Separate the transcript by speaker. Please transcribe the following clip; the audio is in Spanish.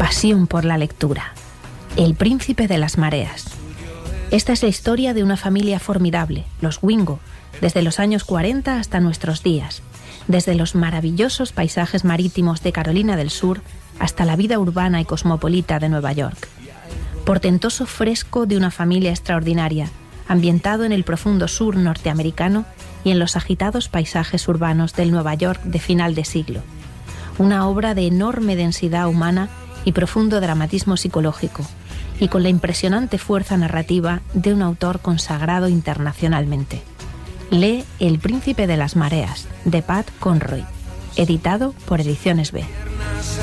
Speaker 1: pasión por la lectura. El príncipe de las mareas. Esta es la historia de una familia formidable, los Wingo, desde los años 40 hasta nuestros días, desde los maravillosos paisajes marítimos de Carolina del Sur hasta la vida urbana y cosmopolita de Nueva York. Portentoso fresco de una familia extraordinaria, ambientado en el profundo sur norteamericano y en los agitados paisajes urbanos del Nueva York de final de siglo. Una obra de enorme densidad humana y profundo dramatismo psicológico, y con la impresionante fuerza narrativa de un autor consagrado internacionalmente. Lee El príncipe de las mareas, de Pat Conroy, editado por Ediciones B.